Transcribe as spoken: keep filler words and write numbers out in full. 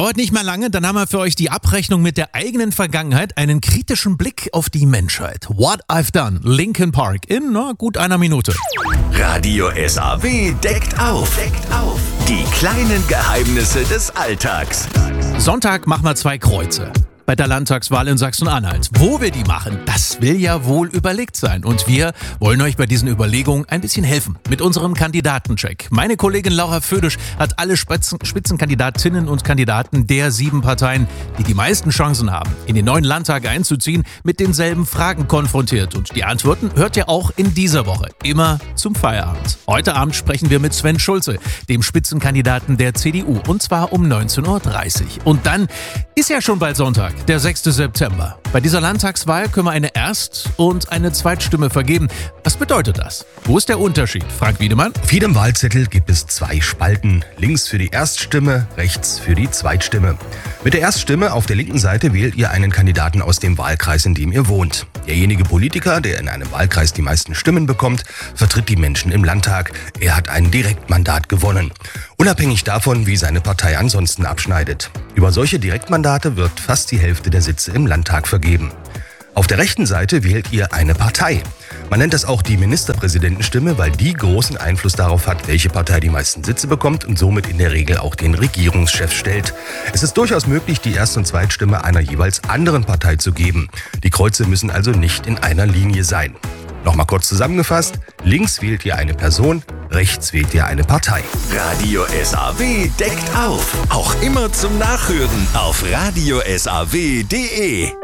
Dauert nicht mehr lange, dann haben wir für euch die Abrechnung mit der eigenen Vergangenheit, einen kritischen Blick auf die Menschheit. What I've Done, Linkin Park, in na, gut einer Minute. Radio S A W deckt auf. Deckt auf. Die kleinen Geheimnisse des Alltags. Sonntag machen wir zwei Kreuze. Bei der Landtagswahl in Sachsen-Anhalt. Wo wir die machen, das will ja wohl überlegt sein. Und wir wollen euch bei diesen Überlegungen ein bisschen helfen. Mit unserem Kandidatencheck. Meine Kollegin Laura Födisch hat alle Spitzen- Spitzenkandidatinnen und Kandidaten der sieben Parteien, die die meisten Chancen haben, in den neuen Landtag einzuziehen, mit denselben Fragen konfrontiert. Und die Antworten hört ihr auch in dieser Woche. Immer zum Feierabend. Heute Abend sprechen wir mit Sven Schulze, dem Spitzenkandidaten der C D U. Und zwar um neunzehn Uhr dreißig. Und dann ist ja schon bald Sonntag. Der sechster September. Bei dieser Landtagswahl können wir eine Erst- und eine Zweitstimme vergeben. Was bedeutet das? Wo ist der Unterschied? Frank Wiedemann? Auf jedem Wahlzettel gibt es zwei Spalten. Links für die Erststimme, rechts für die Zweitstimme. Mit der Erststimme auf der linken Seite wählt ihr einen Kandidaten aus dem Wahlkreis, in dem ihr wohnt. Derjenige Politiker, der in einem Wahlkreis die meisten Stimmen bekommt, vertritt die Menschen im Landtag. Er hat ein Direktmandat gewonnen. Unabhängig davon, wie seine Partei ansonsten abschneidet. Über solche Direktmandate wird fast die Hälfte der Sitze im Landtag vergeben. Auf der rechten Seite wählt ihr eine Partei. Man nennt das auch die Ministerpräsidentenstimme, weil die großen Einfluss darauf hat, welche Partei die meisten Sitze bekommt und somit in der Regel auch den Regierungschef stellt. Es ist durchaus möglich, die Erst- und Zweitstimme einer jeweils anderen Partei zu geben. Die Kreuze müssen also nicht in einer Linie sein. Nochmal kurz zusammengefasst, links wählt ihr eine Person, rechts wählt ihr eine Partei. Radio S A W deckt auf. Auch immer zum Nachhören auf radio s a w punkt d e.